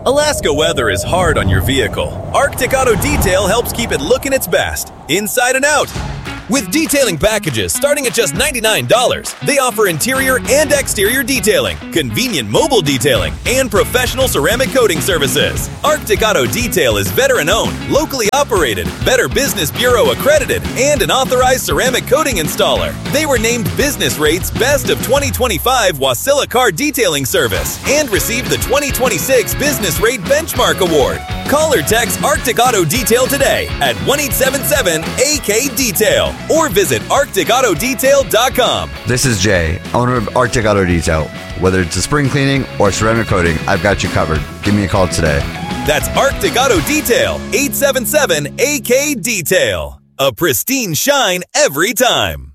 Alaska weather is hard on your vehicle. Arctic Auto Detail helps keep it looking its best, inside and out. With detailing packages starting at just $99, they offer interior and exterior detailing, convenient mobile detailing, and professional ceramic coating services. Arctic Auto Detail is veteran-owned, locally operated, Better Business Bureau accredited, and an authorized ceramic coating installer. They were named Business Rate's Best of 2025 Wasilla Car Detailing Service and received the 2026 Business Rate Benchmark Award. Call or text Arctic Auto Detail today at 1-877-AK-DETAIL or visit ArcticAutoDetail.com. This is Jay, owner of Arctic Auto Detail. Whether it's a spring cleaning or ceramic coating, I've got you covered. Give me a call today. That's Arctic Auto Detail, 877-AK-DETAIL. A pristine shine every time.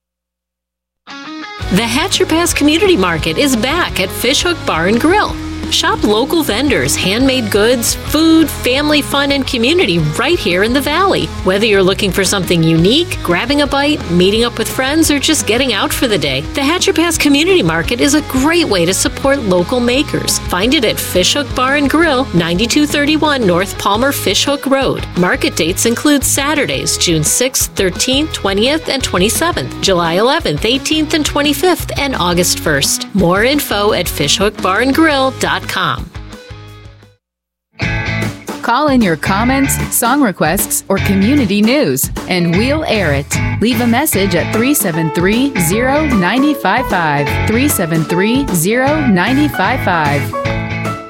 The Hatcher Pass Community Market is back at Fishhook Bar and Grill. Shop local vendors, handmade goods, food, family fun, and community right here in the Valley. Whether you're looking for something unique, grabbing a bite, meeting up with friends, or just getting out for the day, the Hatcher Pass Community Market is a great way to support local makers. Find it at Fishhook Bar and Grill, 9231 North Palmer Fishhook Road. Market dates include Saturdays, June 6th, 13th, 20th, and 27th, July 11th, 18th, and 25th, and August 1st. More info at fishhookbarandgrill.com. Call in your comments, song requests, or community news, and we'll air it. Leave a message at 373-0955, 373-0955.